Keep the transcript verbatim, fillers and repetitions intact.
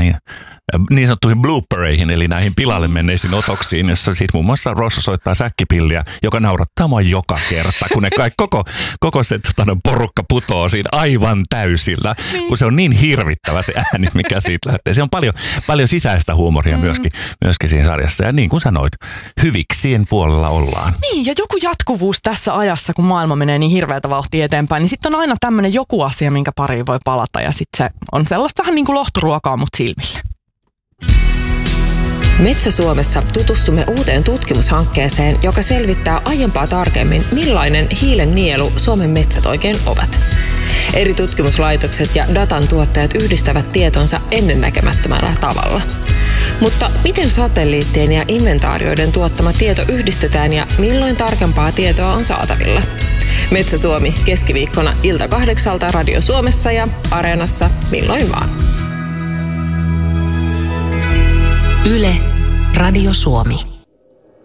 näihin niin sanottuihin bloopereihin, eli näihin pilalle menneisiin otoksiin, jossa siis muun muassa Rosso soittaa säkkipilliä, joka naurattaa mua joka kerta, kun ne kaikki, koko, koko se tota, porukka putoo siinä aivan täysillä, niin. Kun se on niin hirvittävä se ääni, mikä siitä lähtee. Se on paljon, paljon sisäistä huumoria mm. myöskin, myöskin siinä sarjassa, ja niin kuin sanoit, hyviksien puolella ollaan. Niin, ja joku jatkuvuus tässä ajassa, kun maailma menee niin hirveätä vauhtia eteenpäin, niin sitten on aina tämmöinen joku asia, minkä pariin voi palata, ja sitten se on sellaista vähän niin kuin lohturuokaa, mutta silmille. Metsä-Suomessa tutustumme uuteen tutkimushankkeeseen, joka selvittää aiempaa tarkemmin, millainen hiilen nielu Suomen metsät oikein ovat. Eri tutkimuslaitokset ja datan tuottajat yhdistävät tietonsa ennennäkemättömällä tavalla. Mutta miten satelliittien ja inventaarioiden tuottama tieto yhdistetään ja milloin tarkempaa tietoa on saatavilla? Metsä-Suomi keskiviikkona ilta kahdeksalta Radio Suomessa ja Areenassa milloin vaan. Yle, Radio Suomi.